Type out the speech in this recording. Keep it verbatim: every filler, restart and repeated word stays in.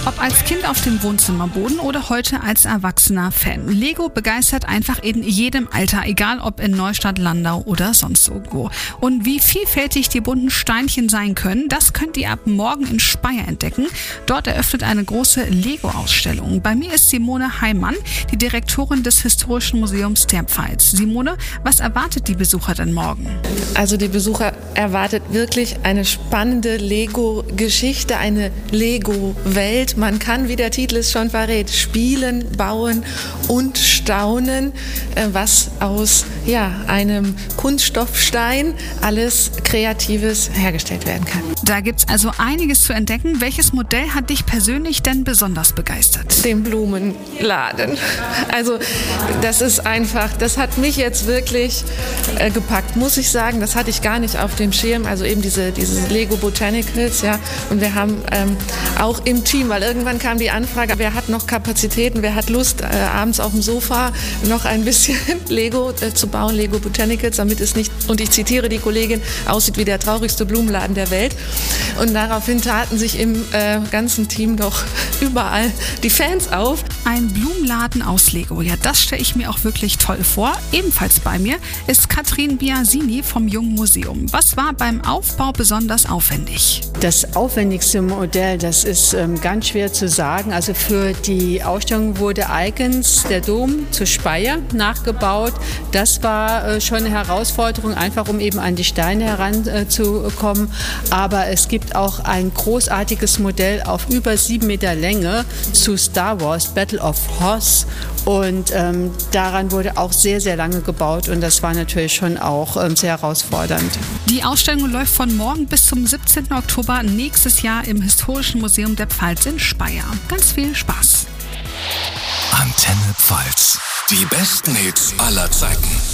Ob als Kind auf dem Wohnzimmerboden oder heute als erwachsener Fan. Lego begeistert einfach in jedem Alter, egal ob in Neustadt, Landau oder sonst irgendwo. Und wie vielfältig die bunten Steinchen sein können, das könnt ihr ab morgen in Speyer entdecken. Dort eröffnet eine große Lego-Ausstellung. Bei mir ist Simone Heimann, die Direktorin des Historischen Museums der Pfalz. Simone, was erwartet die Besucher denn morgen? Also die Besucher erwartet wirklich eine spannende Lego-Geschichte, eine Lego-Welt. Man kann, wie der Titel es schon verrät, spielen, bauen und staunen, was aus ja, einem Kunststoffstein alles Kreatives hergestellt werden kann. Da gibt's also einiges zu entdecken. Welches Modell hat dich persönlich denn besonders begeistert? Den Blumenladen. Also das ist einfach, das hat mich jetzt wirklich äh, gepackt, muss ich sagen. Das hatte ich gar nicht auf dem Schirm. Also eben diese, diese Lego Botanicals, ja. Und wir haben ähm, auch im Team, weil irgendwann kam die Anfrage, wer hat noch Kapazitäten, wer hat Lust, äh, abends auf dem Sofa noch ein bisschen Lego äh, zu bauen, Lego Botanicals, damit es nicht, und ich zitiere die Kollegin, aussieht wie der traurigste Blumenladen der Welt. Und daraufhin taten sich im äh, ganzen Team doch überall die Fans auf. Ein Blumenladen aus Lego, ja, das stelle ich mir auch wirklich toll vor. Ebenfalls bei mir ist Katrin Biasini vom Jungen Museum. Was war beim Aufbau besonders aufwendig? Das aufwendigste Modell, das ist ähm, ganz schwer zu sagen. Also für die Ausstellung wurde eigens der Dom zu Speyer nachgebaut. Das war äh, schon eine Herausforderung, einfach um eben an die Steine heranzukommen. Äh, Aber es gibt auch ein großartiges Modell auf über sieben Meter Länge zu Star Wars Battle of Hoth. Und ähm, daran wurde auch sehr, sehr lange gebaut. Und das war natürlich schon auch ähm, sehr herausfordernd. Die Ausstellung läuft von morgen bis zum siebzehnten Oktober nächstes Jahr im Historischen Museum der Pfalz in Speyer. Ganz viel Spaß. Antenne Pfalz. Die besten Hits aller Zeiten.